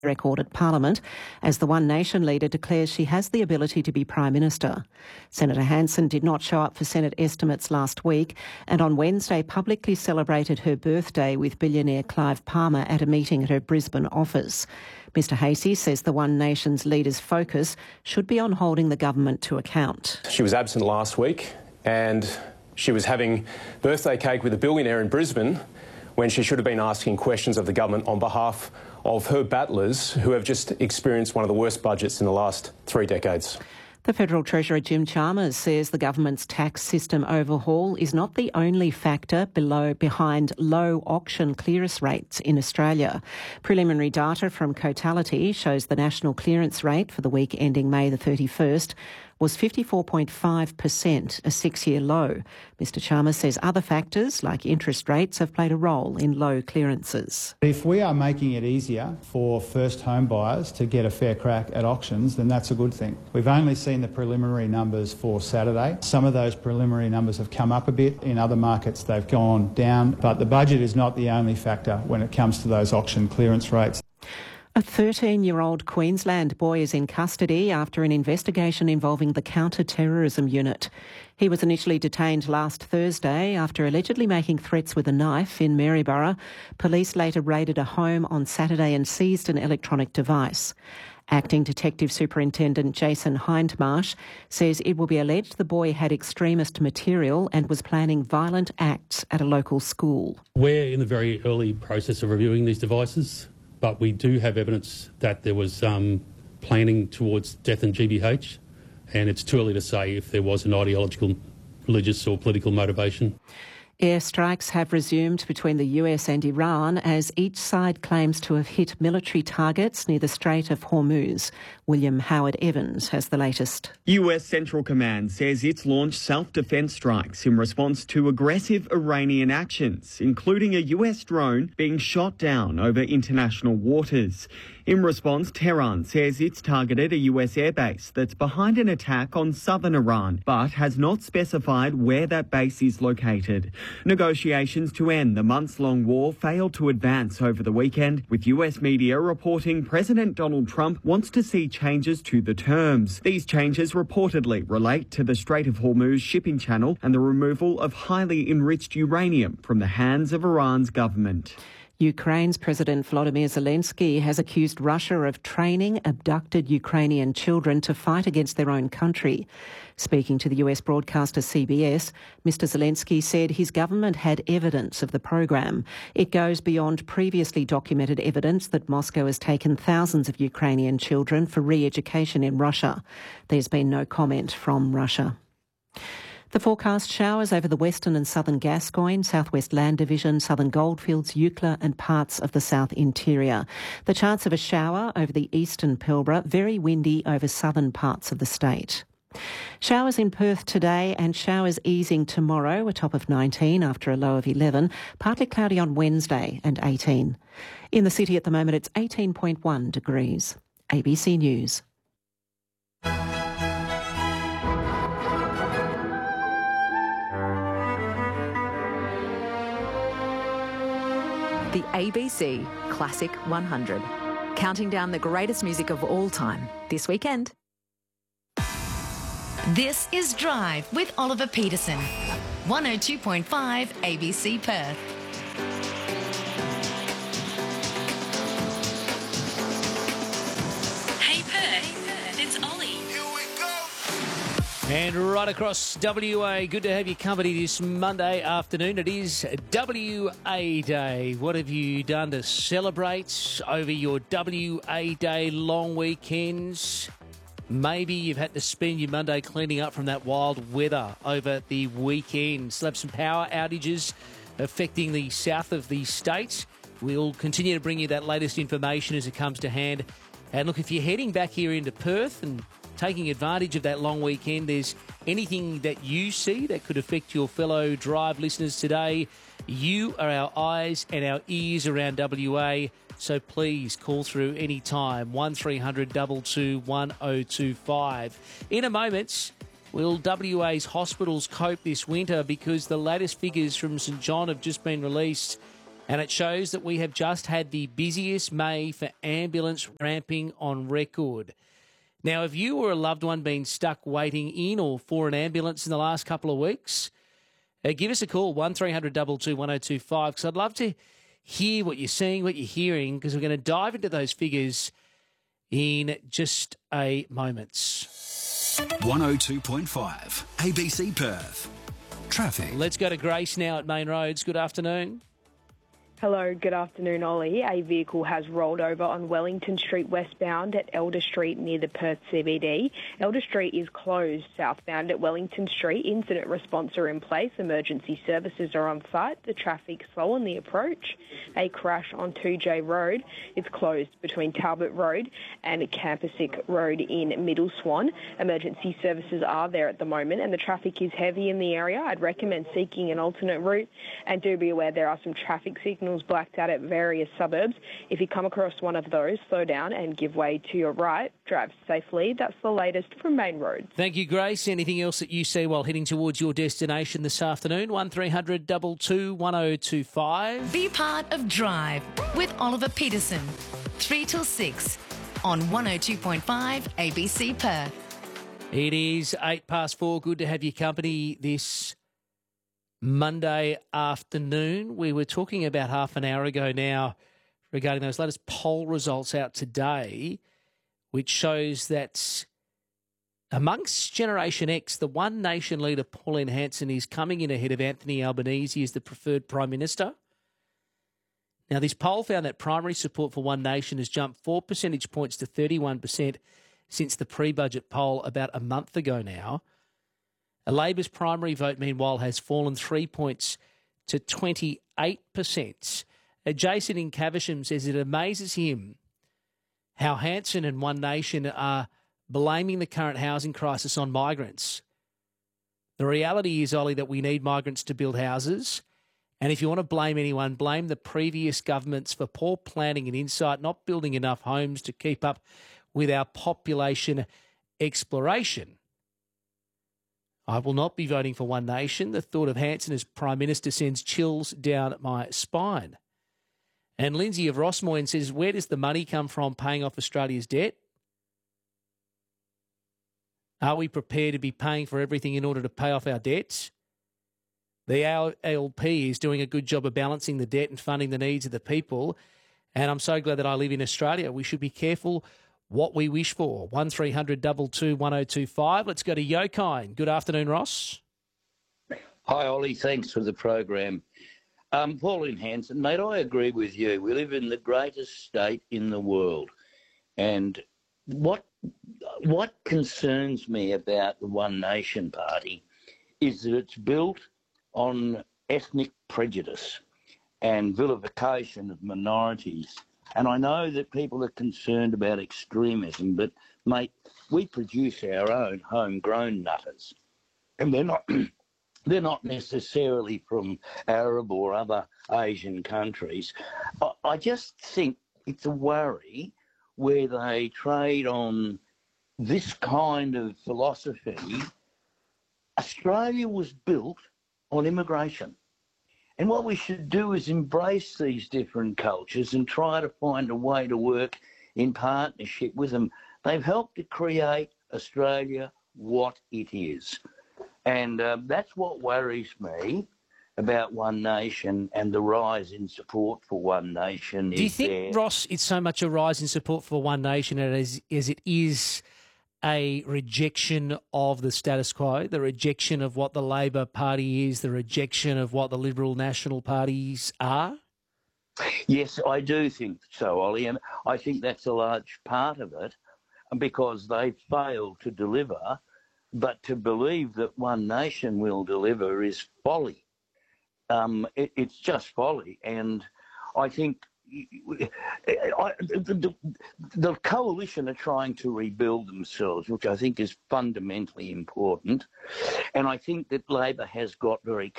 record at Parliament as the One Nation leader declares she has the ability to be Prime Minister. Senator Hanson did not show up for Senate estimates last week and on Wednesday publicly celebrated her birthday with billionaire Clive Palmer at a meeting at her Brisbane office. Mr Hasey says the One Nation's leader's focus should be on holding the government to account. She was absent last week and she was having birthday cake with a billionaire in Brisbane when she should have been asking questions of the government on behalf of her battlers who have just experienced one of the worst budgets in the last 3 decades. The Federal Treasurer Jim Chalmers says the government's tax system overhaul is not the only factor behind low auction clearance rates in Australia. Preliminary data from Cotality shows the national clearance rate for the week ending May the 31st was 54.5%, a 6-year low. Mr Chalmers says other factors like interest rates have played a role in low clearances. If we are making it easier for first home buyers to get a fair crack at auctions, then that's a good thing. We've only seen the preliminary numbers for Saturday. Some of those preliminary numbers have come up a bit. In other markets they've gone down, but the budget is not the only factor when it comes to those auction clearance rates. A 13-year-old Queensland boy is in custody after an investigation involving the Counter-Terrorism Unit. He was initially detained last Thursday after allegedly making threats with a knife in Maryborough. Police later raided a home on Saturday and seized an electronic device. Acting Detective Superintendent Jason Hindmarsh says it will be alleged the boy had extremist material and was planning violent acts at a local school. We're in the very early process of reviewing these devices, but we do have evidence that there was planning towards death and GBH, and it's too early to say if there was an ideological, religious or political motivation. Airstrikes have resumed between the US and Iran as each side claims to have hit military targets near the Strait of Hormuz. William Howard Evans has the latest. US Central Command says it's launched self-defence strikes in response to aggressive Iranian actions, including a US drone being shot down over international waters. In response, Tehran says it's targeted a US airbase that's behind an attack on southern Iran, but has not specified where that base is located. Negotiations to end the months-long war failed to advance over the weekend, with US media reporting President Donald Trump wants to see changes to the terms. These changes reportedly relate to the Strait of Hormuz shipping channel and the removal of highly enriched uranium from the hands of Iran's government. Ukraine's President Volodymyr Zelensky has accused Russia of training abducted Ukrainian children to fight against their own country. Speaking to the US broadcaster CBS, Mr Zelensky said his government had evidence of the program. It goes beyond previously documented evidence that Moscow has taken thousands of Ukrainian children for re-education in Russia. There's been no comment from Russia. The forecast: showers over the western and southern Gascoyne, southwest Land Division, southern Goldfields, Eucla and parts of the south interior. The chance of a shower over the eastern Pilbara, very windy over southern parts of the state. Showers in Perth today and showers easing tomorrow, a top of 19 after a low of 11. Partly cloudy on Wednesday and 18. In the city at the moment it's 18.1 degrees. ABC News. The ABC Classic 100, counting down the greatest music of all time this weekend. This is Drive with Oliver Peterson, 102.5 ABC Perth. Hey Perth, it's Ollie. Here we go. And right across WA, good to have you company this Monday afternoon. It is WA Day. What have you done to celebrate over your WA Day long weekends? Maybe you've had to spend your Monday cleaning up from that wild weather over the weekend. Still have some power outages affecting the south of the state. We'll continue to bring you that latest information as it comes to hand. And look, if you're heading back here into Perth and taking advantage of that long weekend, there's anything that you see that could affect your fellow Drive listeners today, you are our eyes and our ears around WA. So please call through any time, 1300 22 1025. In a moment, will WA's hospitals cope this winter, because the latest figures from St John have just been released And it shows that we have just had the busiest May for ambulance ramping on record. Now, if you or a loved one been stuck waiting in or for an ambulance in the last couple of weeks, give us a call, 1300 22 1025, because I'd love to hear what you're seeing, what you're hearing, because we're going to dive into those figures in just a moment. 102.5 ABC Perth. Traffic. Let's go to Grace now at Main Roads. Good afternoon. Hello, good afternoon, Ollie. A vehicle has rolled over on Wellington Street westbound at Elder Street near the Perth CBD. Elder Street is closed southbound at Wellington Street. Incident response are in place. Emergency services are on site. The traffic slow on the approach. A crash on 2J Road. It's closed between Talbot Road and Campasic Road in Middle Swan. Emergency services are there at the moment and the traffic is heavy in the area. I'd recommend seeking an alternate route, and do be aware there are some traffic signals blacked out at various suburbs. If you come across one of those, slow down and give way to your right. Drive safely. That's the latest from Main Roads. Thank you, Grace. Anything else that you see while heading towards your destination this afternoon? 1300 22 1025. Be part of Drive with Oliver Peterson. 3 till 6 on 102.5 ABC Perth. It is 4:08. Good to have your company this Monday afternoon. We were talking about half an hour ago now regarding those latest poll results out today, which shows that amongst Generation X, the One Nation leader, Pauline Hanson, is coming in ahead of Anthony Albanese as the preferred Prime Minister. Now, this poll found that primary support for One Nation has jumped 4 percentage points to 31% since the pre-budget poll about a month ago now. Labor's primary vote, meanwhile, has fallen 3 points to 28%. Jason in Caversham says it amazes him how Hanson and One Nation are blaming the current housing crisis on migrants. The reality is, Ollie, that we need migrants to build houses. And if you want to blame anyone, blame the previous governments for poor planning and insight, not building enough homes to keep up with our population exploration. I will not be voting for One Nation. The thought of Hanson as Prime Minister sends chills down my spine. And Lindsay of Rossmoyne says, where does the money come from paying off Australia's debt? Are we prepared to be paying for everything in order to pay off our debts? The ALP is doing a good job of balancing the debt and funding the needs of the people. And I'm so glad that I live in Australia. We should be careful what we wish for. 1300 22 1025. Let's go to Yokine. Good afternoon, Ross. Hi, Ollie. Thanks for the program. Pauline Hanson, mate, I agree with you. We live in the greatest state in the world. And what concerns me about the One Nation Party is that it's built on ethnic prejudice and vilification of minorities. And I know that people are concerned about extremism, but, mate, we produce our own homegrown nutters. And they're not necessarily from Arab or other Asian countries. I just think it's a worry where they trade on this kind of philosophy. Australia was built on immigration. And what we should do is embrace these different cultures and try to find a way to work in partnership with them. They've helped to create Australia what it is. And that's what worries me about One Nation and the rise in support for One Nation. Do you think, Ross, it's so much a rise in support for One Nation as it is a rejection of the status quo, the rejection of what the Labor Party is, the rejection of what the Liberal National Parties are? Yes, I do think so, Ollie, and I think that's a large part of it because they've failed to deliver, but to believe that One Nation will deliver is folly. It's just folly, and I think the coalition are trying to rebuild themselves, which I think is fundamentally important. And I think that Labor has got very